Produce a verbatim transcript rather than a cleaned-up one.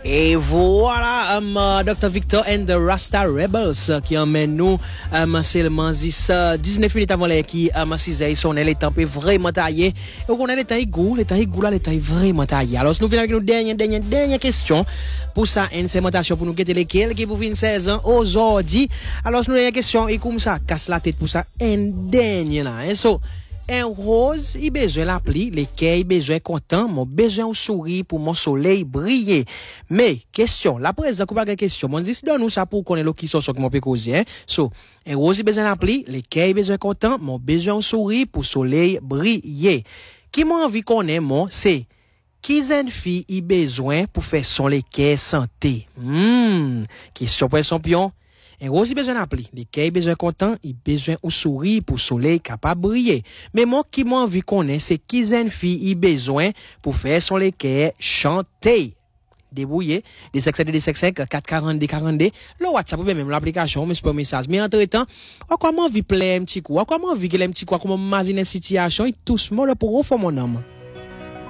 Et voilà, um, uh, docteur Victor and the Rasta Rebels uh, qui emmène nous um, seulement uh, dix-neuf minutes avant l'heure qui um, six heures sonne, les temps vraiment taillé. Et on a les temps égaux, les temps égaux là, les temps vraiment taillé. Alors, nous venons avec nos dernières, dernières, dernières questions pour ça, une segmentation pour nous quitter lesquelles qui vous finissent seize ans aujourd'hui. Alors, nous avons une question et comme ça, casse la tête pour ça, un dernier là. Et so, un rose, il besoin l'appli, lesquels besoin content, mon besoin au sourire pour mon soleil briller. Mais, question, la présence, qu'on parle de question, mon dit, donne nous ça pour connaître le qui sont sur mon peut causer, hein. So, un rose, il besoin l'appli, lesquels besoin content, mon besoin au sourire pour soleil briller. Qui m'a envie connaître, mon, c'est, qui une fille y besoin pour faire son lesquels santé? Hmm, question pour son pion. Et aussi besoin d'appli. Les qui besoin content, il besoin ou sourire pour soleil capable briller. Mais moi qui m'en envie connaître, c'est qui une fille il besoin pour faire son lesquels chanter. Débrouiller, des cinq cinq, des cinq cinq, quatre quarante-deux, quarante-deux, le WhatsApp ou même l'application, mais c'est pas un message. Mais entre temps, on comment envie plaire un petit coup, on comment envie qu'il ait un petit coup, comment imaginer une situation, et tout ce monde pour au fond mon homme.